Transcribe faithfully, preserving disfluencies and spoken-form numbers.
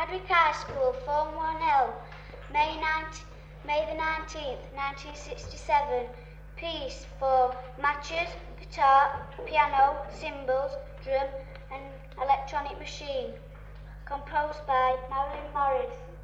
Hardwick High School, Form one L, May, nineteenth, May the nineteenth, nineteen sixty-seven. Piece for matches, guitar, piano, cymbals, drum and electronic machine. Composed by Marilyn Morris.